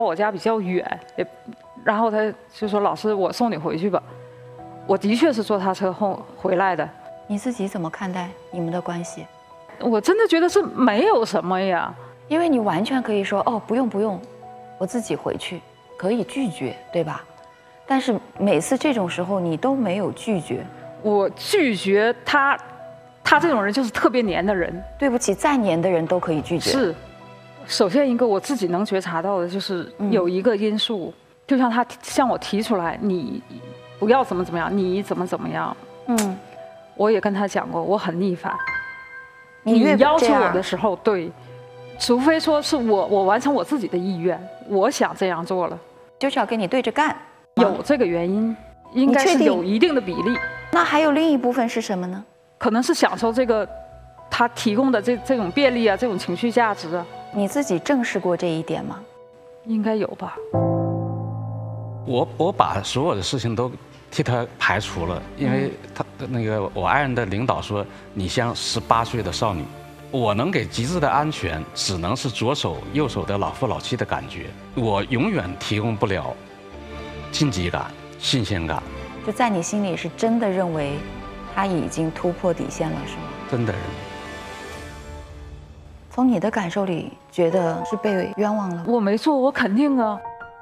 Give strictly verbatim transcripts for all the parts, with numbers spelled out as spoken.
我家比较远，也，然后他就说：“老师，我送你回去吧。”我的确是坐他车后回来的。 你自己怎么看待你们的关系？ 我真的觉得是没有什么呀， 因为你完全可以说：“哦，不用不用，我自己回去。”可以拒绝，对吧？但是每次这种时候你都没有拒绝。 我拒绝他，他这种人就是特别黏的人。 对不起，再黏的人都可以拒绝。 是。首先一个我自己能觉察到的就是有一个因素，嗯、就像他向我提出来，你不要怎么怎么样，你怎么怎么样。嗯，我也跟他讲过，我很逆反。你, 你要求我的时候，对，除非说是我我完成我自己的意愿，我想这样做了， 就是要跟你对着干。 有这个原因，应该是有一定的比例。 那还有另一部分是什么呢？ 可能是享受这个他提供的这这种便利啊，这种情绪价值啊。 你自己正视过这一点吗？ 应该有吧。 我我把所有的事情都替他排除了，因为他那个我爱人的领导说，你像十八岁的少女，我能给极致的安全，只能是左手右手的老夫老妻的感觉，我永远提供不了晋级感、新鲜感。 就在你心里是真的认为他已经突破底线了，是吗？ 真的认为。 从你的感受里，觉得是被冤枉了？ 我没做，我肯定啊。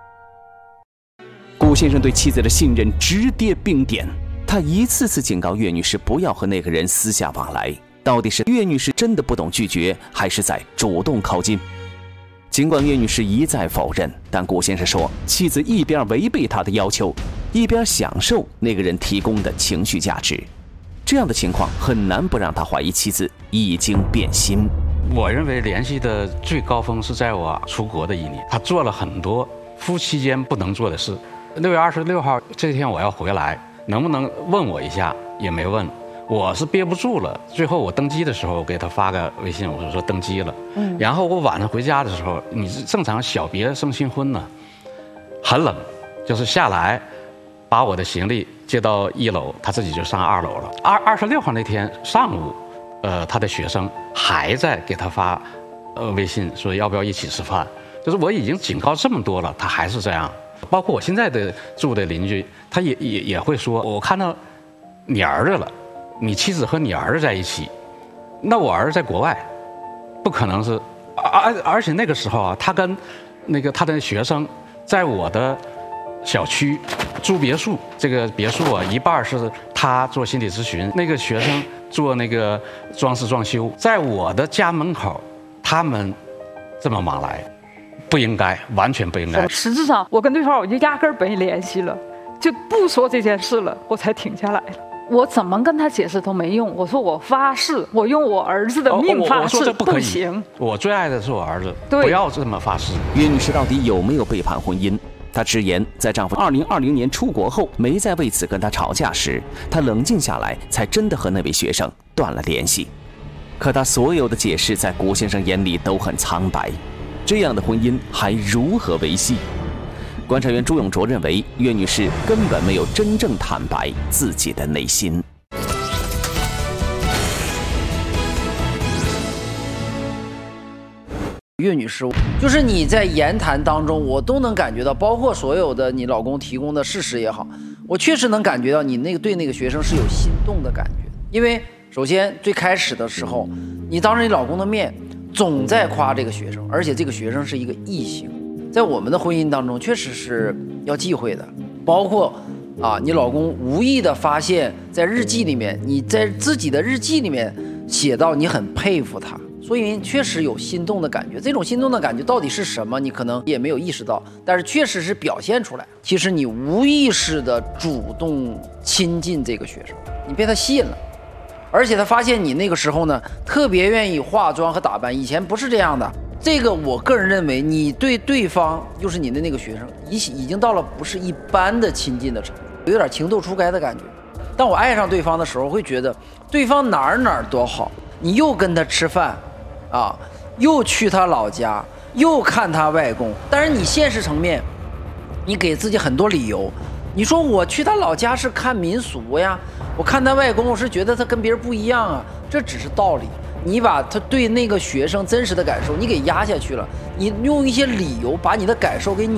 顾先生对妻子的信任直跌冰点，他一次次警告岳女士不要和那个人私下往来。到底是岳女士真的不懂拒绝，还是在主动靠近？尽管岳女士一再否认，但顾先生说，妻子一边违背他的要求，一边享受那个人提供的情绪价值。这样的情况很难不让他怀疑妻子已经变心。 我认为联系的最高峰是在我出国的一年，他做了很多夫妻间不能做的事。六月二十六号这天我要回来，能不能问我一下？也没问，我是憋不住了。最后我登机的时候，我给他发个微信，我说登机了。嗯，然后我晚上回家的时候，你是正常小别胜新婚呢，很冷，就是下来把我的行李接到一楼，他自己就上二楼了。二二十六号那天上午。呃，他的学生还在给他发，呃，微信说要不要一起吃饭？就是我已经警告这么多了，他还是这样。包括我现在的住的邻居，他也也也会说，我看到你儿子了，你妻子和你儿子在一起，那我儿子在国外，不可能是，而而且那个时候啊，他跟那个他的学生在我的小区租别墅，这个别墅啊，一半是他做心理咨询，那个学生做那个装饰装修，在我的家门口，他们这么往来，不应该，完全不应该。 实质上，我跟对方我就压根儿没联系了，就不说这件事了，我才停下来了。我怎么跟他解释都没用。我说我发誓，我用我儿子的命发誓， 哦、我, 我说这不可以。 不行， 我最爱的是我儿子，不要这么发誓。 岳女士到底有没有背叛婚姻？她直言，在丈夫二零二零年出国后，没再为此跟他吵架时，她冷静下来，才真的和那位学生断了联系。可她所有的解释，在顾先生眼里都很苍白。这样的婚姻还如何维系？观察员朱永卓认为，岳女士根本没有真正坦白自己的内心。 岳女士，就是你在言谈当中，我都能感觉到，包括所有的你老公提供的事实也好，我确实能感觉到你那个对那个学生是有心动的感觉。因为首先最开始的时候，你当着你老公的面总在夸这个学生，而且这个学生是一个异性，在我们的婚姻当中确实是要忌讳的。包括啊，你老公无意的发现，在日记里面，你在自己的日记里面写到你很佩服他。所以确实有心动的感觉，这种心动的感觉到底是什么，你可能也没有意识到，但是确实是表现出来。其实你无意识的主动亲近这个学生，你被他吸引了，而且他发现你那个时候呢，特别愿意化妆和打扮，以前不是这样的。这个我个人认为，你对对方，就是你的那个学生，已已经到了不是一般的亲近的程度，有点情窦初开的感觉。当我爱上对方的时候，会觉得对方哪儿哪儿多好，你又跟他吃饭。啊，又去他老家，又看他外公。但是你现实层面，你给自己很多理由。你说我去他老家是看民俗呀，我看他外公我是觉得他跟别人不一样啊，这只是道理。 你把他对那个学生真实的感受你给压下去了，你用一些理由把你的感受给扭